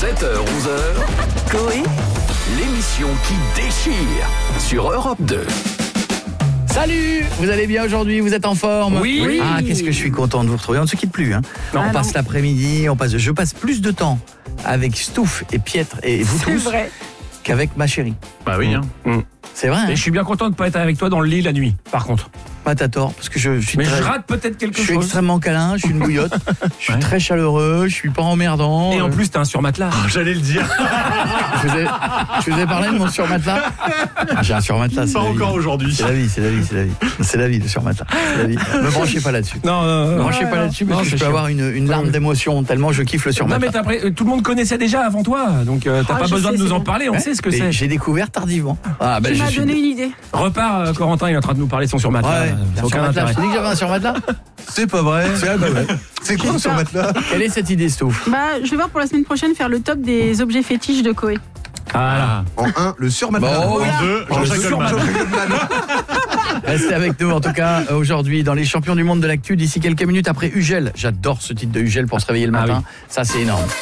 7h-11h, Coé, l'émission qui déchire sur Europe 2. Salut, vous allez bien aujourd'hui, vous êtes en forme? Oui. Ah, qu'est-ce que je suis content de vous retrouver, on ne se quitte plus. Non, on passe l'après-midi, je passe plus de temps avec Stouff et Pietre et vous c'est tous vrai. qu'avec ma chérie. Bah oui. C'est vrai, Et hein? je suis bien content de ne pas être avec toi dans le lit la nuit, par contre. Pas t'as tort, parce que je suis Mais très... je rate peut-être quelque Je suis chose. extrêmement câlin, je suis une bouillotte, je suis Ouais. très chaleureux, je suis pas emmerdant. Et en plus, t'as un surmatelas. J'allais le dire. je vous ai parlé de mon surmatelas. J'ai un surmatelas, c'est Pas la vie. encore aujourd'hui. C'est la vie, c'est la vie, c'est la vie. C'est la vie, le surmatelas. C'est la vie. Me branchez pas là-dessus. Non, Ne me branchez pas là-dessus parce Non, que je c'est peux chiant. avoir une larme d'émotion tellement je kiffe le Non, surmatelas. mais tout le monde connaissait déjà avant toi, donc t'as pas je besoin sais, de nous c'est en bon. parler, on sait ce que Et c'est. j'ai découvert tardivement. Ah, ben, Tu je m'as suis... donné une idée. Repars, Corentin, il est en train de nous parler de son surmatelas. Ouais, Ça un a aucun surmatelas. intérêt. Je t'ai dit que j'avais un surmatelas. C'est pas vrai. C'est quoi ce matelas? Quelle est cette idée, Stouff? Bah, je vais voir pour la semaine prochaine faire le top des objets fétiches de Coé. Voilà. En 1, le surmatelas. Bon, En 2, Jean-Jacques Goldman. Restez avec nous en tout cas aujourd'hui dans les champions du monde de l'actu d'ici quelques minutes après Ugel. J'adore ce titre de Ugel pour se réveiller le matin. Ah Ça c'est énorme.